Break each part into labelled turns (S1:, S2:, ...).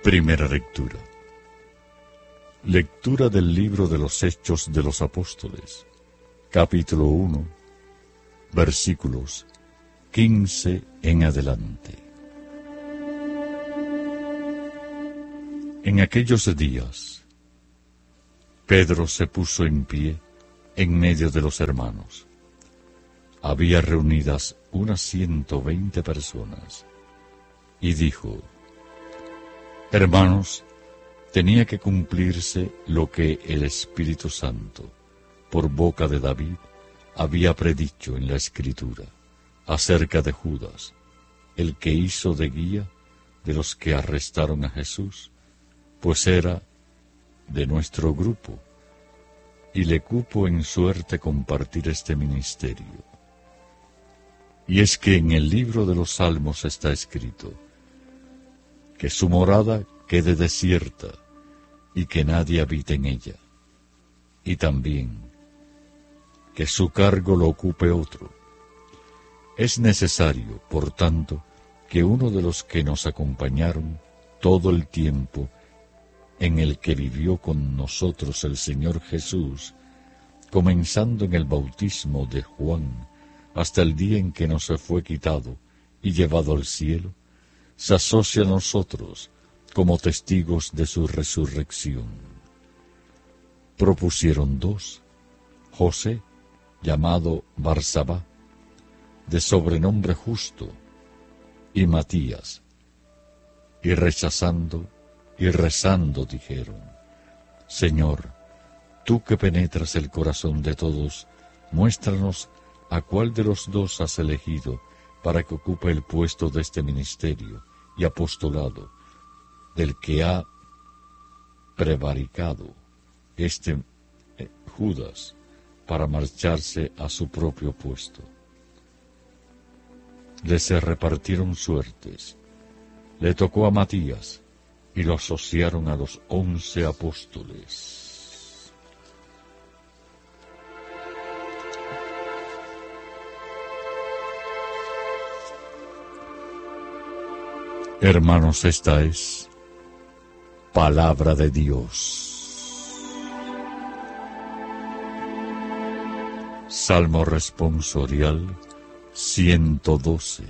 S1: Primera lectura. Lectura del libro de los Hechos de los Apóstoles, capítulo 1, versículos 15 en adelante. En aquellos días, Pedro se puso en pie en medio de los hermanos. Había reunidas unas 120 personas, y dijo: Hermanos, tenía que cumplirse lo que el Espíritu Santo, por boca de David, había predicho en la Escritura, acerca de Judas, el que hizo de guía de los que arrestaron a Jesús, pues era de nuestro grupo, y le cupo en suerte compartir este ministerio. Y es que en el libro de los Salmos está escrito: que su morada quede desierta, y que nadie habite en ella, y también que su cargo lo ocupe otro. Es necesario, por tanto, que uno de los que nos acompañaron todo el tiempo en el que vivió con nosotros el Señor Jesús, comenzando en el bautismo de Juan hasta el día en que nos fue quitado y llevado al cielo, se asocia a nosotros como testigos de su resurrección. Propusieron dos: José, llamado Barsabá, de sobrenombre Justo, y Matías, y rechazando y rezando dijeron: Señor, tú que penetras el corazón de todos, muéstranos a cuál de los dos has elegido para que ocupe el puesto de este ministerio y apostolado, del que ha prevaricado Judas para marcharse a su propio puesto. Les se repartieron suertes. Le tocó a Matías y lo asociaron a los 11 apóstoles. Hermanos, esta es palabra de Dios. Salmo responsorial 112.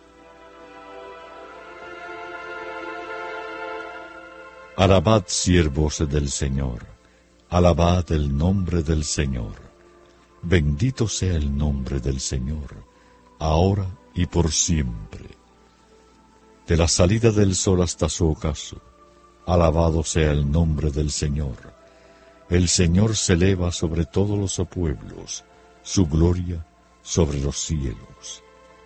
S1: Alabad, siervos del Señor, alabad el nombre del Señor. Bendito sea el nombre del Señor, ahora y por siempre. De la salida del sol hasta su ocaso, alabado sea el nombre del Señor. El Señor se eleva sobre todos los pueblos, su gloria sobre los cielos.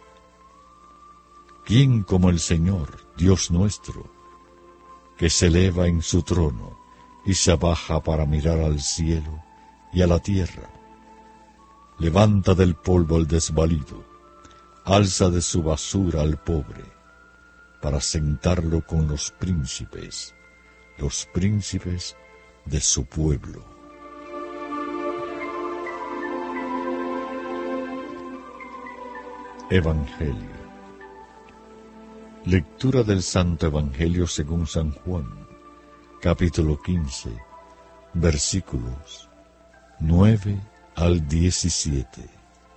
S1: ¿Quién como el Señor, Dios nuestro, que se eleva en su trono y se baja para mirar al cielo y a la tierra? Levanta del polvo al desvalido, alza de su basura al pobre, para sentarlo con los príncipes de su pueblo. Evangelio. Lectura del Santo Evangelio según San Juan, capítulo 15, versículos 9 al 17.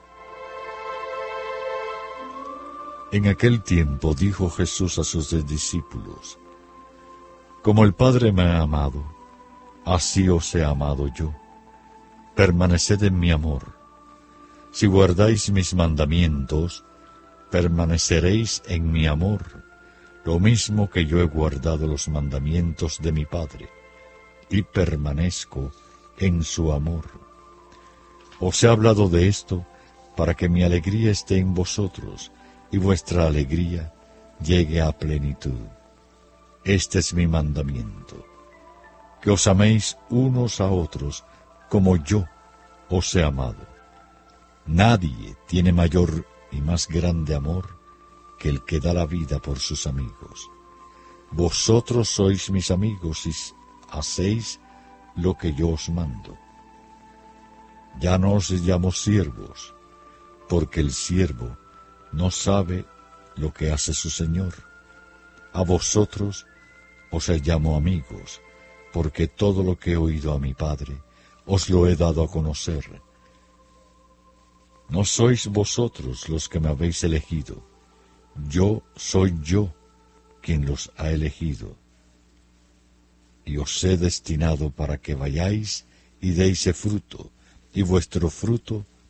S1: En aquel tiempo dijo Jesús a sus discípulos: Como el Padre me ha amado, así os he amado yo. Permaneced en mi amor. Si guardáis mis mandamientos, permaneceréis en mi amor, lo mismo que yo he guardado los mandamientos de mi Padre, y permanezco en su amor. Os he hablado de esto para que mi alegría esté en vosotros, y vuestra alegría llegue a plenitud. Este es mi mandamiento: que os améis unos a otros como yo os he amado. Nadie tiene mayor y más grande amor que el que da la vida por sus amigos. Vosotros sois mis amigos si hacéis lo que yo os mando. Ya no os llamo siervos, porque el siervo no sabe lo que hace su Señor. A vosotros os llamo amigos, porque todo lo que he oído a mi Padre os lo he dado a conocer. No sois vosotros los que me habéis elegido, soy yo quien los ha elegido, y os he destinado para que vayáis y deis fruto, y vuestro fruto